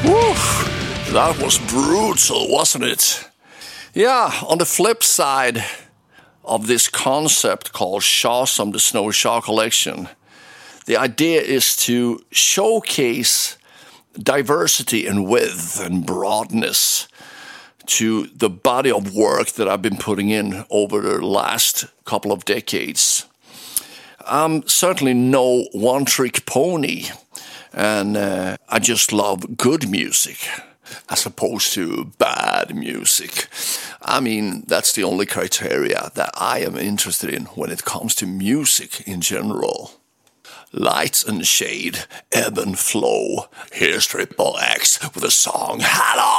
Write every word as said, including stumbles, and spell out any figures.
Whew, that was brutal, wasn't it? Yeah, on the flip side of this concept called Shawsome, the Snowy Shaw Collection, the idea is to showcase diversity and width and broadness to the body of work that I've been putting in over the last couple of decades. I'm certainly no one-trick pony, and uh, I just love good music as opposed to bad music. I mean, that's the only criteria that I am interested in when it comes to music in general. Lights and shade, ebb and flow. Here's Triple X with a song, Hello!